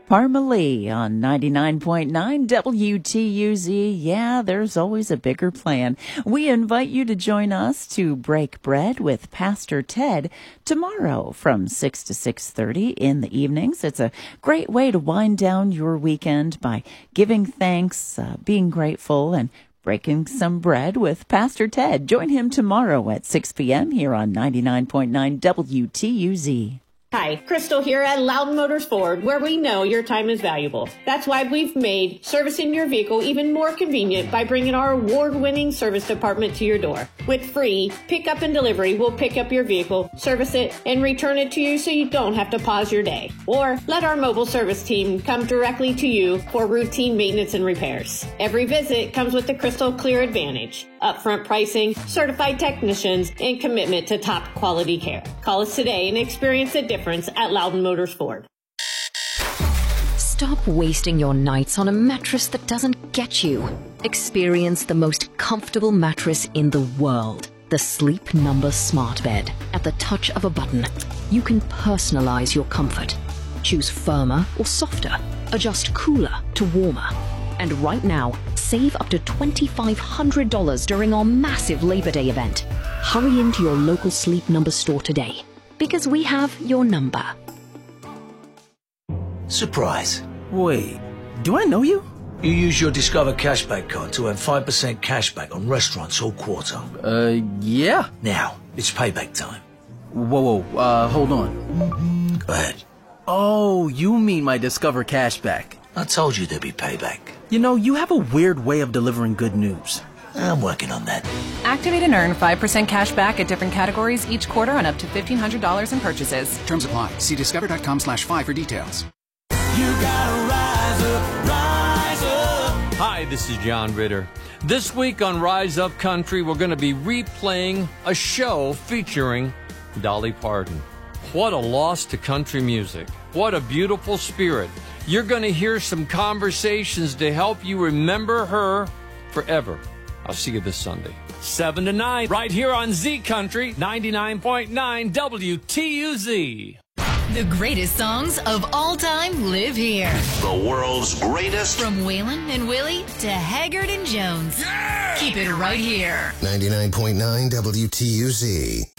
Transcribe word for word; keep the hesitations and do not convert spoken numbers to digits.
Parmalee on ninety-nine point nine W T U Z. Yeah, there's always a bigger plan. We invite you to join us to break bread with Pastor Ted tomorrow from six to six thirty in the evenings. It's a great way to wind down your weekend by giving thanks, uh, being grateful, and breaking some bread with Pastor Ted. Join him tomorrow at six p.m. here on ninety-nine point nine W T U Z. Hi, Crystal here at Loudon Motors Ford, where we know your time is valuable. That's why we've made servicing your vehicle even more convenient by bringing our award-winning service department to your door. With free pickup and delivery, we'll pick up your vehicle, service it, and return it to you so you don't have to pause your day. Or let our mobile service team come directly to you for routine maintenance and repairs. Every visit comes with the Crystal Clear Advantage, upfront pricing, certified technicians, and commitment to top quality care. Call us today and experience the difference at Loudon Motors Ford. Stop wasting your nights on a mattress that doesn't get you. Experience the most comfortable mattress in the world. The Sleep Number Smart Bed. At the touch of a button, you can personalize your comfort. Choose firmer or softer. Adjust cooler to warmer. And right now, save up to two thousand five hundred dollars during our massive Labor Day event. Hurry into your local Sleep Number store today, because we have your number. Surprise. Wait, do I know you? You use your Discover Cashback card to earn five percent cashback on restaurants all quarter. Uh, yeah. Now, it's payback time. Whoa, whoa, uh, hold on. Go ahead. Oh, you mean my Discover Cashback. I told you there'd be payback. You know, you have a weird way of delivering good news. I'm working on that. Activate and earn five percent cash back at different categories each quarter on up to fifteen hundred dollars in purchases. Terms apply. See discover.com slash five for details. You gotta rise up, rise up. Hi, this is John Ritter. This week on Rise Up Country, we're going to be replaying a show featuring Dolly Parton. What a loss to country music. What a beautiful spirit. You're going to hear some conversations to help you remember her forever. I'll see you this Sunday, seven to nine, right here on Z Country, ninety-nine point nine W T U Z. The greatest songs of all time live here. The world's greatest. From Waylon and Willie to Haggard and Jones. Yeah! Keep it right here. ninety-nine point nine W T U Z.